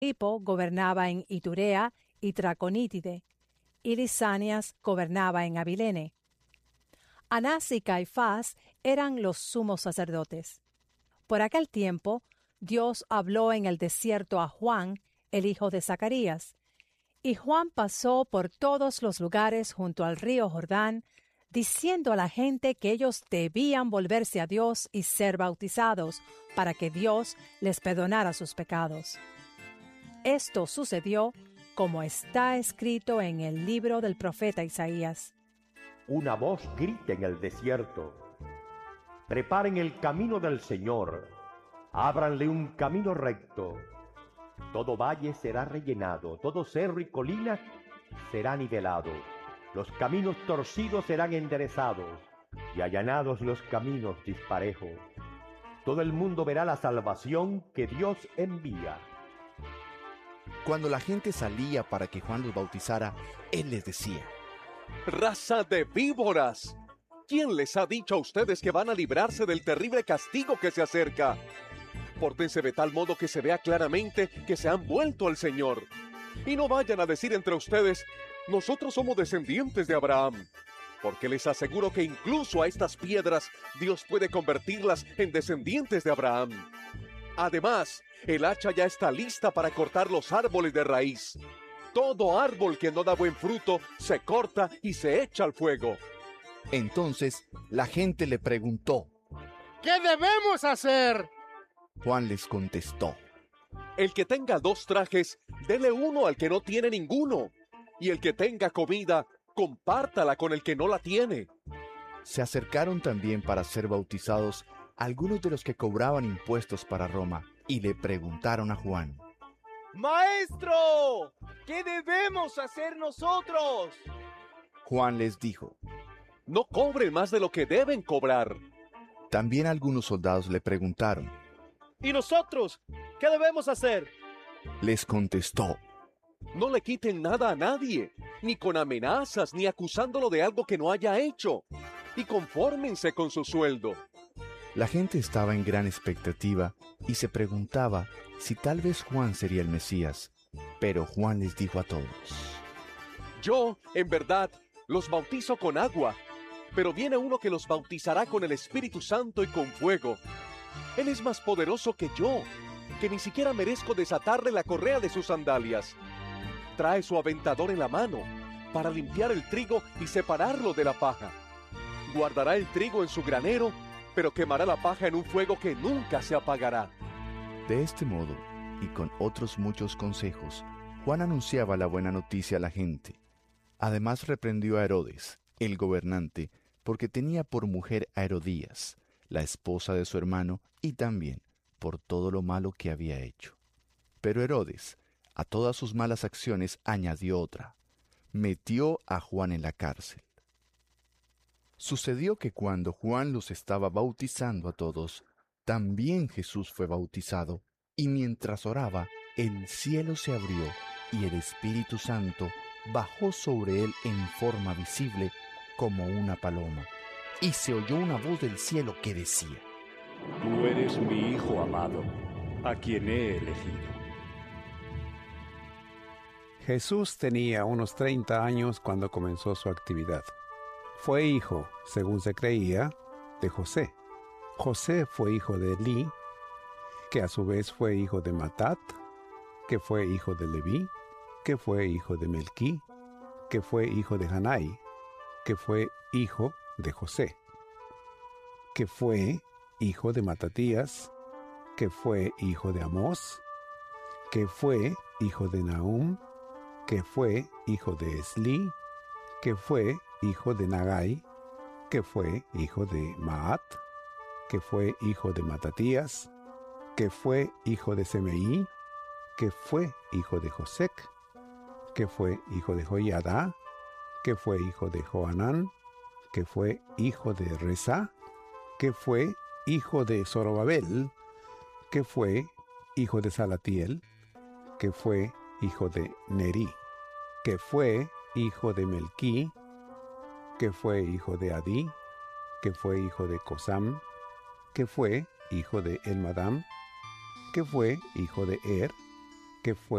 Filipo gobernaba en Iturea y Traconítide, y Lisanias gobernaba en Abilene. Anás y Caifás eran los sumos sacerdotes. Por aquel tiempo, Dios habló en el desierto a Juan, el hijo de Zacarías, y Juan pasó por todos los lugares junto al río Jordán, diciendo a la gente que ellos debían volverse a Dios y ser bautizados, para que Dios les perdonara sus pecados. Esto sucedió como está escrito en el libro del profeta Isaías. Una voz grita en el desierto: preparen el camino del Señor, ábranle un camino recto. Todo valle será rellenado, todo cerro y colina será nivelado. Los caminos torcidos serán enderezados y allanados los caminos disparejos. Todo el mundo verá la salvación que Dios envía. Cuando la gente salía para que Juan los bautizara, él les decía: ¡raza de víboras! ¿Quién les ha dicho a ustedes que van a librarse del terrible castigo que se acerca? Pórtense de tal modo que se vea claramente que se han vuelto al Señor. Y no vayan a decir entre ustedes: nosotros somos descendientes de Abraham. Porque les aseguro que incluso a estas piedras Dios puede convertirlas en descendientes de Abraham. Además, el hacha ya está lista para cortar los árboles de raíz. Todo árbol que no da buen fruto se corta y se echa al fuego. Entonces la gente le preguntó: ¿qué debemos hacer? Juan les contestó: el que tenga 2 trajes, dele uno al que no tiene ninguno. Y el que tenga comida, compártala con el que no la tiene. Se acercaron también para ser bautizados algunos de los que cobraban impuestos para Roma, y le preguntaron a Juan: ¡Maestro! ¿Qué debemos hacer nosotros? Juan les dijo: no cobren más de lo que deben cobrar. También algunos soldados le preguntaron: ¿y nosotros? ¿Qué debemos hacer? Les contestó: no le quiten nada a nadie, ni con amenazas, ni acusándolo de algo que no haya hecho, y confórmense con su sueldo. La gente estaba en gran expectativa y se preguntaba si tal vez Juan sería el Mesías. Pero Juan les dijo a todos: yo, en verdad, los bautizo con agua, pero viene uno que los bautizará con el Espíritu Santo y con fuego. Él es más poderoso que yo, que ni siquiera merezco desatarle la correa de sus sandalias. Trae su aventador en la mano para limpiar el trigo y separarlo de la paja. Guardará el trigo en su granero, pero quemará la paja en un fuego que nunca se apagará. De este modo, y con otros muchos consejos, Juan anunciaba la buena noticia a la gente. Además reprendió a Herodes, el gobernante, porque tenía por mujer a Herodías, la esposa de su hermano, y también por todo lo malo que había hecho. Pero Herodes, a todas sus malas acciones, añadió otra: metió a Juan en la cárcel. Sucedió que cuando Juan los estaba bautizando a todos, también Jesús fue bautizado, y mientras oraba, el cielo se abrió, y el Espíritu Santo bajó sobre él en forma visible como una paloma. Y se oyó una voz del cielo que decía: tú eres mi Hijo amado, a quien he elegido. Jesús tenía unos 30 años cuando comenzó su actividad. Fue hijo, según se creía, de José. José fue hijo de Elí, que a su vez fue hijo de Matat, que fue hijo de Leví, que fue hijo de Melquí, que fue hijo de Janai, que fue hijo de José, que fue hijo de Matatías, que fue hijo de Amós, que fue hijo de Nahum, que fue hijo de Esli, que fue hijo de Nagai, que fue hijo de Maat, que fue hijo de Matatías, que fue hijo de Semeí, que fue hijo de Josec, que fue hijo de Joiada, que fue hijo de Joanán, que fue hijo de Resa, que fue hijo de Zorobabel, que fue hijo de Salatiel, que fue hijo de Neri, que fue hijo de Melquí, que fue hijo de Adí, que fue hijo de Cosam, que fue hijo de Elmadam, que fue hijo de Er, que fue